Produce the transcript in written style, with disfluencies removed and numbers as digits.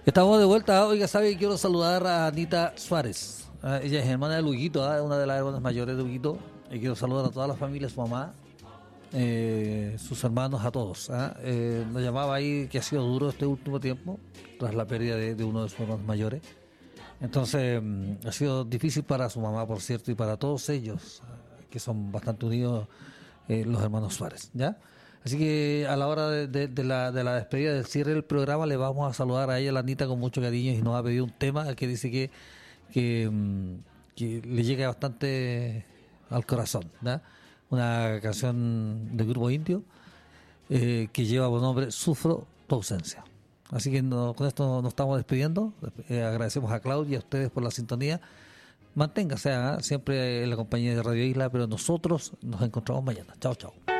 Estamos de vuelta. Oiga, sabe, quiero saludar a Anita Suárez. Ella es hermana de Luguito, una de las hermanas mayores de Luguito. Y quiero saludar a toda la familia, su mamá, sus hermanos, a todos. Nos llamaba ahí que ha sido duro este último tiempo, tras la pérdida de uno de sus hermanos mayores. Entonces, ha sido difícil para su mamá, por cierto, y para todos ellos, que son bastante unidos, los hermanos Suárez, ¿ya? Así que a la hora de la despedida, del cierre del programa, le vamos a saludar a ella, la Anita, con mucho cariño, y nos ha pedido un tema que dice que le llega bastante al corazón, ¿ya? Una canción del grupo indio, que lleva por nombre Sufro tu ausencia. Así que con esto nos estamos despidiendo. Agradecemos a Claudia y a ustedes por la sintonía. Manténgase siempre en la compañía de Radio Isla, pero nosotros nos encontramos mañana. Chao, chao.